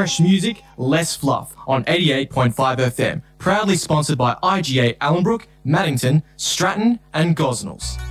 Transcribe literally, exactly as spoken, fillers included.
fresh music, less fluff on eighty-eight point five F M. Proudly sponsored by I G A Allenbrook, Maddington, Stratton and Gosnells.